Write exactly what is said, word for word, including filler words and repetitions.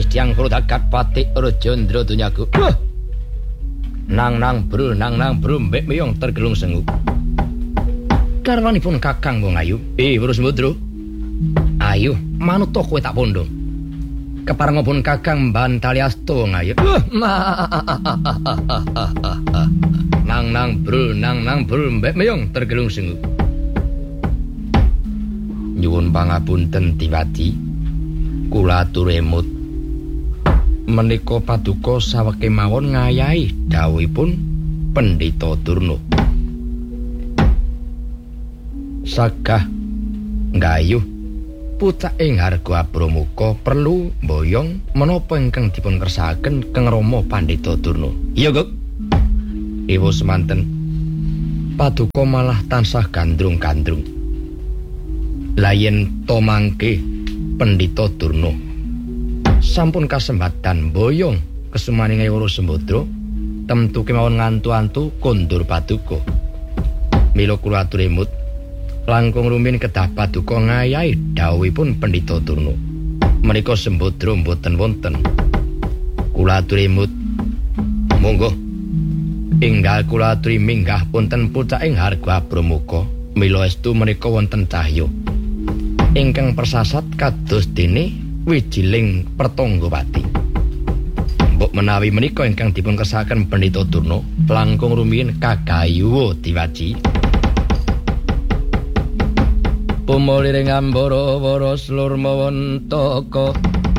Diang Krudagat Pati Rajandra Dunyaku. Wah. Nang nang bro nang nang bro mbek meyong tergelung sengu. Karwanipun Kakang wong ayu. Eh Wiro Sembodro. Ayo manut to kowe tak pondho. Keparengipun Kakang Bantali Asta wong ayu. Nang nang bro nang nang bro mbek meyong tergelung sengu. Nyuwun pangapunten Diwadi. Kula atur emut. Menika paduka saweke mawon ngayahi dawuhipun Pendhita Durna. Sagah nggayuh pucaking harga abramuka perlu mboyong menapa ingkang dipun kersakaken Kang Rama Pandhita Durna. Iya, Guk. Ewa semanten. Paduka malah tansah gandrung-gandrung. Lah yen to mangke Pendhita Durna sampun kasembatan boyong kesumaning Wiro Sembodra temtu kemawon ngantu-antu kondur paduka. Mila kula atur emut langkung rumiyin kedah paduka ngayahi dawuhipun Pendhita Durna. Menika Sembodra mboten wonten. Kula atur emut monggo enggal kula aturi minggah punten pucaking harga abramuka. Mila estu menika wonten cahya ingkang persasat kados dene wijiling Pertanggapati. Mbok menawi menika ingkang dipun kersakaken Pendhita Durna langkung rumiyin kagayuwa Diwaji. Pumulire ngambara wara slur mawon taka